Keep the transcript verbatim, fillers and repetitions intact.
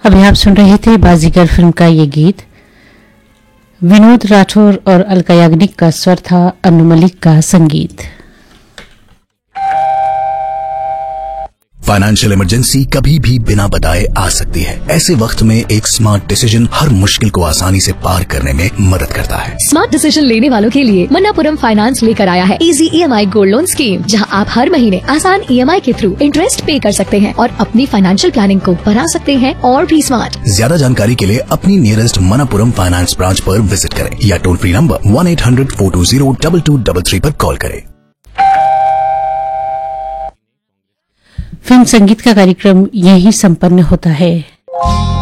अभी आप सुन रहे थे बाजीगर फिल्म का ये गीत। विनोद राठौर और अलका याग्निक का स्वर था, अनु मलिक का संगीत। फाइनेंशियल इमरजेंसी कभी भी बिना बताए आ सकती है। ऐसे वक्त में एक स्मार्ट डिसीजन हर मुश्किल को आसानी से पार करने में मदद करता है। स्मार्ट डिसीजन लेने वालों के लिए मन्नापुरम फाइनेंस लेकर आया है easy EMI gold loan scheme, जहां आप हर महीने आसान ईएमआई के थ्रू इंटरेस्ट पे कर सकते हैं और अपनी फाइनेंशियल प्लानिंग को बढ़ा सकते हैं और भी स्मार्ट। ज्यादा जानकारी के लिए अपनी नियरेस्ट मन्नापुरम फाइनेंस ब्रांच पर विजिट करें या toll free number one eight hundred four to zero double two double three पर कॉल करें। फिल्म संगीत का कार्यक्रम यहीं संपन्न होता है।